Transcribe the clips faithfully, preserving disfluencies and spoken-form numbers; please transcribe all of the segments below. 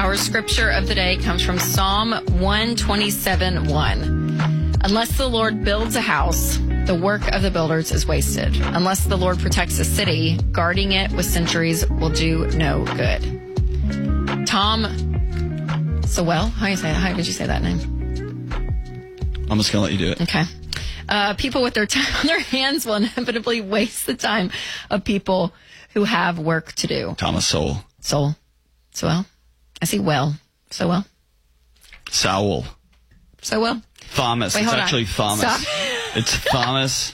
Our scripture of the day comes from Psalm one twenty-seven one. Unless the Lord builds a house, the work of the builders is wasted. Unless the Lord protects a city, guarding it with sentries will do no good. Tom Sowell, how you say that? How did you say that name? I'm just going to let you do it. Okay. Uh, people with their time on their hands will inevitably waste the time of people who have work to do. Thomas Sowell. Soul. Sowell. I see well. So well. Sowell. So well. Thomas. Wait, it's hold actually on. Thomas. Stop. It's Thomas.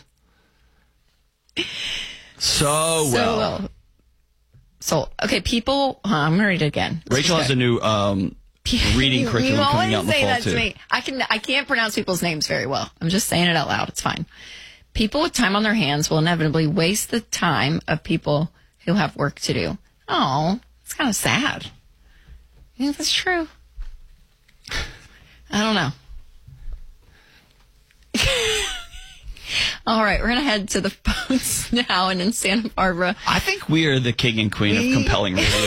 So well. So well. So, okay, people, huh, I'm going to read it again. This Rachel has a new um, reading you, curriculum you coming out in the say fall, that too. to me. I, can, I can't pronounce people's names very well. I'm just saying it out loud. It's fine. People with time on their hands will inevitably waste the time of people who have work to do. Oh, it's kind of sad. You think that's true? I don't know. All right, we're going to head to the phones now and in Santa Barbara. I think we are the king and queen of compelling radio.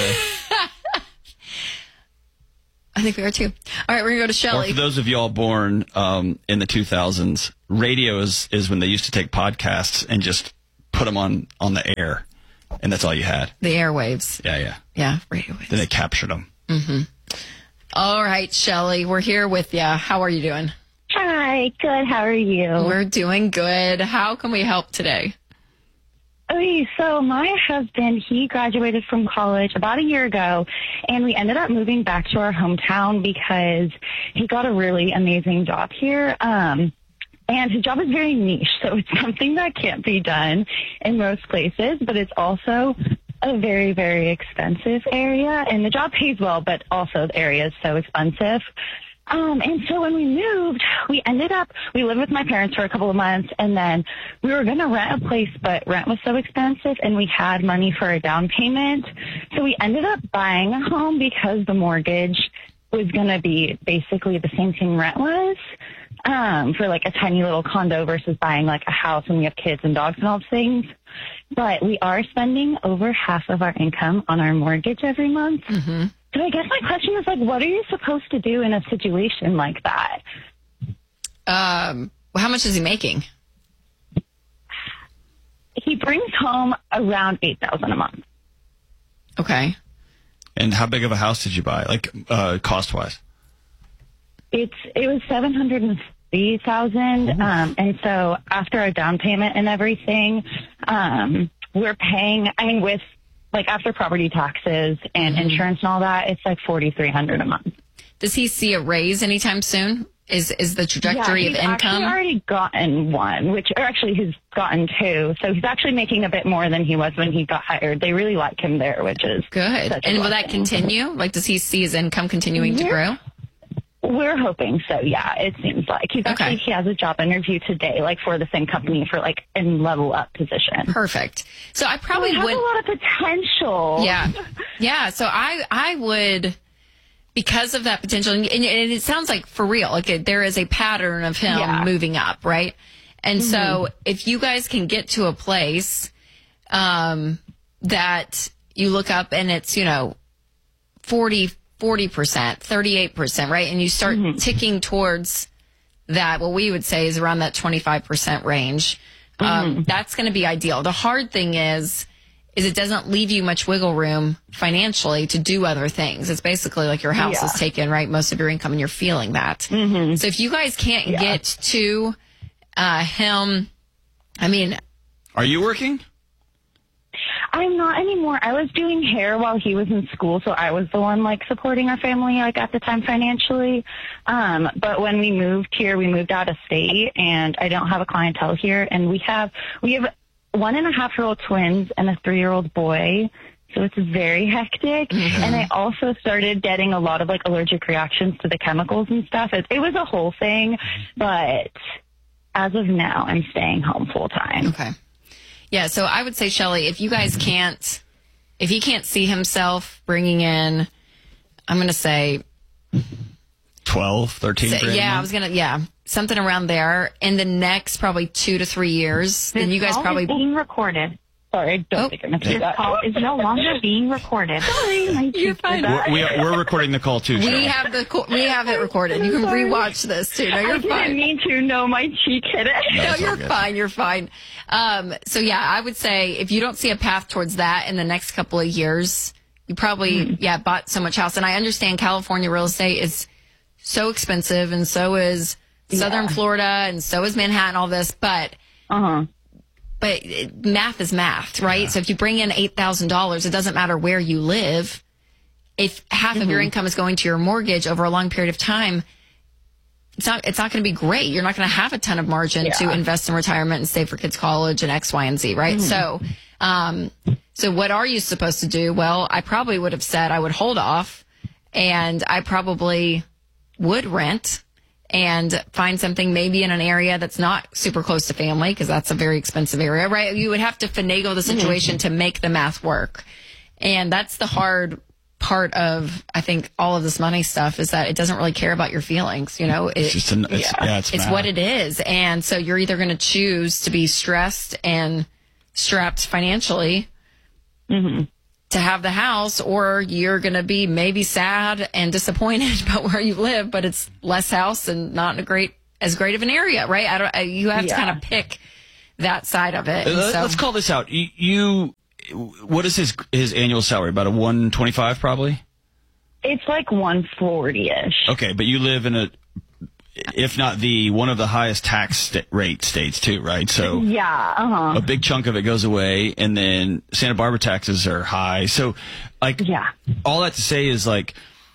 I think we are too. All right, we're going to go to Or Shelley. for those of y'all born um, in the two thousands, radio is, is when they used to take podcasts and just put them on, on the air. And that's all you had. The airwaves. Yeah, yeah. Yeah, radio waves. Then they captured them. Mm-hmm. All right, Shelley, we're here with you. How are you doing? Hi, good. How are you? We're doing good. How can we help today? Okay, so my husband, he graduated from college about a year ago, and we ended up moving back to our hometown because he got a really amazing job here. Um, and his job is very niche, so it's something that can't be done in most places, but it's also a very, very expensive area. And the job pays well, but also the area is so expensive. Um, and so when we moved, we ended up, we lived with my parents for a couple of months, and then we were going to rent a place, but rent was so expensive, and we had money for a down payment. So we ended up buying a home because the mortgage was going to be basically the same thing rent was, um, for like a tiny little condo versus buying like a house when we have kids and dogs and all those things. But we are spending over half of our income on our mortgage every month. Mm-hmm. So I guess my question is, like, what are you supposed to do in a situation like that? Um, well, how much is he making? He brings home around eight thousand dollars a month. Okay. And how big of a house did you buy, like uh, cost-wise? It's It was seven hundred fifty thousand dollars, um, and so after our down payment and everything, um, we're paying, I mean, with, like, after property taxes and Mm-hmm. insurance and all that, it's like forty-three hundred dollars a month. Does he see a raise anytime soon? Is is the trajectory yeah, of he's income? actually already gotten one, which, or actually he's gotten two. So he's actually making a bit more than he was when he got hired. They really like him there, which is Good. such a And will that blessing. continue? Like, does he see his income continuing to Yeah. grow? We're hoping so, yeah, it seems like. He's Okay. actually, he has a job interview today, like for the same company for like a level up position. Perfect. So I So probably we have would. a lot of potential. Yeah. Yeah. So I, I would, because of that potential, and, and it sounds like for real, like it, there is a pattern of him Yeah. moving up, right? And so if you guys can get to a place, um, that you look up and it's, you know, forty, forty percent, thirty-eight percent, right? And you start ticking towards that, what we would say is around that twenty-five percent range. Um, that's going to be ideal. The hard thing is, is it doesn't leave you much wiggle room financially to do other things. It's basically like your house Yeah. is taking, right, most of your income and you're feeling that. Mm-hmm. So if you guys can't Yeah. get to uh, him, I mean, Are you working? I'm not anymore. I was doing hair while he was in school, so I was the one like supporting our family like at the time financially. Um, but when we moved here, we moved out of state, and I don't have a clientele here. And we have we have one and a half year old twins and a three year old boy. So it's very hectic. Mm-hmm. And I also started getting a lot of like allergic reactions to the chemicals and stuff. It, it was a whole thing, but as of now, I'm staying home full time. okay. Yeah, so I would say, Shelley, if you guys can't, if he can't see himself bringing in, I'm going to say, twelve, thirteen say- grand a yeah, I month? was going to, yeah, something around there in the next probably two to three years, then you guys Call is probably, being recorded. Sorry, I don't Oh. think I meant to do This that. call is no longer being recorded. Sorry, my You're cheeks fine. did that. We're, we are, we're recording the call too. We Cheryl. have the co- we have it recorded. You can Sorry. rewatch this too. No, I you're didn't fine. mean to. No, my cheek hit it. No, That's all you're good. fine. You're fine. Um, so yeah, I would say if you don't see a path towards that in the next couple of years, you probably Mm-hmm. yeah bought so much house. And I understand California real estate is so expensive, and so is Southern Yeah. Florida, and so is Manhattan. All this, but Uh huh. but it, math is math, right? So if you bring in eight thousand dollars, it doesn't matter where you live. If half of your income is going to your mortgage over a long period of time, it's not it's not going to be great. You're not going to have a ton of margin to Yeah. invest in retirement and save for kids' college and X, Y, and Z, right? So, um, so what are you supposed to do? Well, I probably would have said I would hold off, and I probably would rent and find something maybe in an area that's not super close to family, because that's a very expensive area, right? You would have to finagle the situation to make the math work. And that's the hard part of, I think, all of this money stuff, is that it doesn't really care about your feelings. You know, it, It's just an, it's, yeah. Yeah. it's, it's math. what it is. And so you're either going to choose to be stressed and strapped financially to have the house, or you're going to be maybe sad and disappointed about where you live, but it's less house and not in a great, as great of an area, right? I don't, I, you have to Yeah. kind of pick that side of it. And Let- so, Let's call this out. You, you, what is his his annual salary? About a one twenty five, probably. It's like one forty ish. Okay, but you live in a, if not the one of the highest tax sta- rate states too, right? So Yeah. Uh huh. a big chunk of it goes away, and then Santa Barbara taxes are high. So, like, Yeah. all that to say is like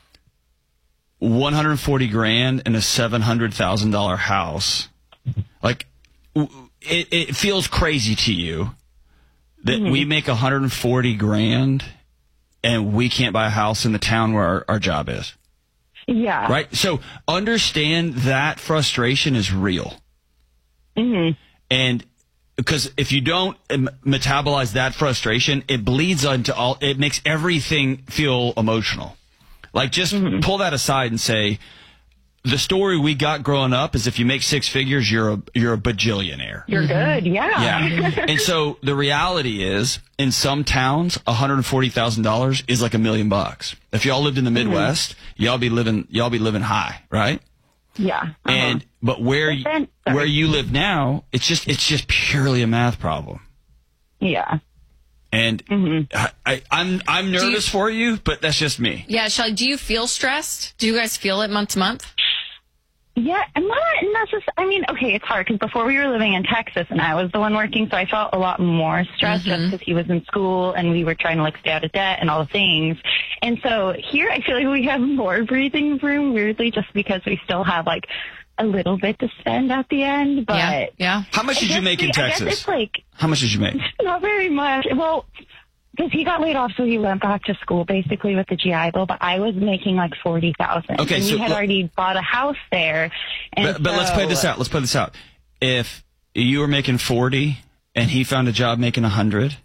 one hundred forty grand in a seven hundred thousand dollar house. Like, w- it, it feels crazy to you that we make one hundred forty grand and we can't buy a house in the town where our, our job is. Yeah. Right? So understand that frustration is real. Mm-hmm. And because if you don't um, metabolize that frustration, it bleeds into all, it makes everything feel emotional. Like, just pull that aside and say, the story we got growing up is if you make six figures, you're a, you're a bajillionaire. You're good. Yeah. Yeah. And so the reality is, in some towns, one hundred forty thousand dollars is like a million bucks. If y'all lived in the Midwest, y'all be living, y'all be living high, right? Yeah. Uh-huh. And, but where, But then- sorry. where you live now, it's just, it's just purely a math problem. Yeah. And I, I, I'm, I'm nervous you- for you, but that's just me. yeah, Shelly, do you feel stressed? Do you guys feel it month to month? Yeah, and not necessarily. I mean, okay, it's hard because before we were living in Texas and I was the one working, so I felt a lot more stressed just because he was in school and we were trying to like stay out of debt and all the things. And so here I feel like we have more breathing room, weirdly, just because we still have like a little bit to spend at the end. But yeah. Yeah. How much I did you guess make in the- I guess Texas? it's like How much did you make? not very much. Well, because he got laid off, so he went back to school basically with the G I Bill. But I was making like forty thousand. Okay, and so we had look- already bought a house there. And But, but let's play so- this out. Let's play this out. If you were making forty and he found a job making one hundred,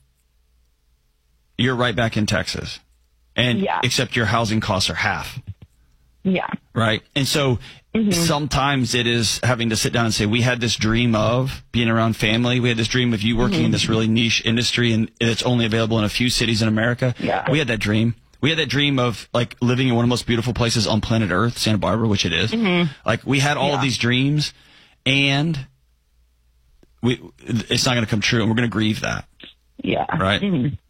you're right back in Texas. And Yeah. except your housing costs are half, Yeah. right? And so sometimes it is having to sit down and say, we had this dream of being around family. We had this dream of you working in this really niche industry, and it's only available in a few cities in America. Yeah. We had that dream. We had that dream of like living in one of the most beautiful places on planet Earth, Santa Barbara, which it is. Like, we had all of Yeah. these dreams, and we it's not going to come true, and we're going to grieve that, Yeah. right?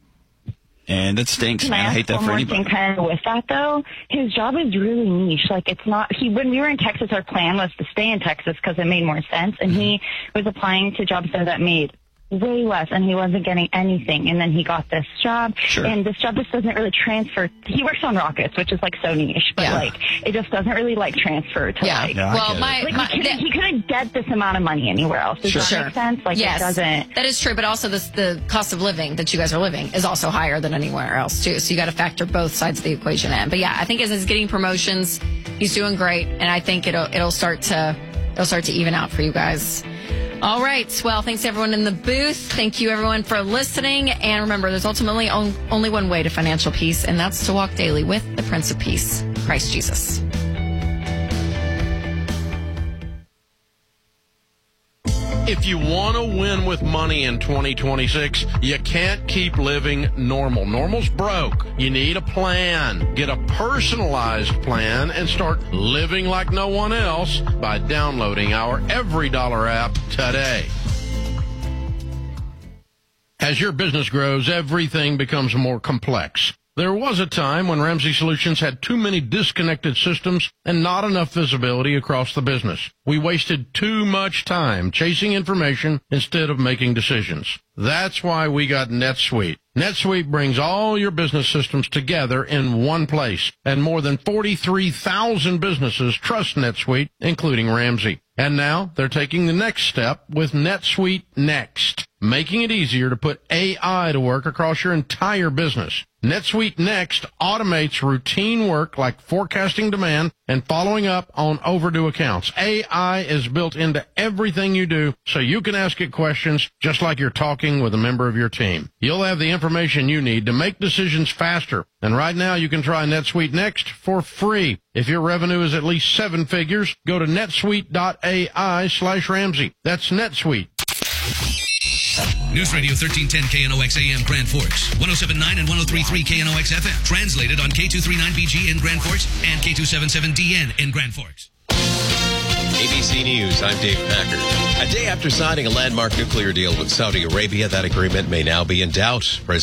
And it stinks, Can man. I ask hate that one for more anybody. thing kind of with that though? His job is really niche. Like, it's not, he, when we were in Texas, our plan was to stay in Texas because it made more sense. And he was applying to jobs there that made way less, and he wasn't getting anything. And then he got this job, Sure. and this job just doesn't really transfer. He works on rockets, which is like so niche, but Yeah. like it just doesn't really like transfer to Yeah. like. Yeah, I well, get it. my, Like my he couldn't, he couldn't get this amount of money anywhere else. Does Sure. that Sure. make sense? Like yes, it doesn't. that is true. But also, this, the cost of living that you guys are living is also higher than anywhere else too. So you got to factor both sides of the equation in. But yeah, I think as he's getting promotions, he's doing great, and I think it'll it'll start to it'll start to even out for you guys. All right. Well, thanks to everyone in the booth. Thank you, everyone, for listening. And remember, there's ultimately on, only one way to financial peace, and that's to walk daily with the Prince of Peace, Christ Jesus. If you want to win with money in twenty twenty-six, you can't keep living normal. Normal's broke. You need a plan. Get a personalized plan and start living like no one else by downloading our Every Dollar app today. As your business grows, everything becomes more complex. There was a time when Ramsey Solutions had too many disconnected systems and not enough visibility across the business. We wasted too much time chasing information instead of making decisions. That's why we got NetSuite. NetSuite brings all your business systems together in one place, and more than forty-three thousand businesses trust NetSuite, including Ramsey. And now they're taking the next step with NetSuite Next, making it easier to put A I to work across your entire business. NetSuite Next automates routine work like forecasting demand and following up on overdue accounts. A I is built into everything you do, so you can ask it questions just like you're talking with a member of your team. You'll have the information you need to make decisions faster. And right now you can try NetSuite Next for free. If your revenue is at least seven figures, go to netsuite.ai slash Ramsey. That's NetSuite. News Radio thirteen ten K N O X A M Grand Forks, one oh seven point nine and one oh three point three K N O X F M. Translated on K two thirty-nine B G in Grand Forks and K two seventy-seven D N in Grand Forks. A B C News, I'm Dave Packard. A day after signing a landmark nuclear deal with Saudi Arabia, that agreement may now be in doubt. President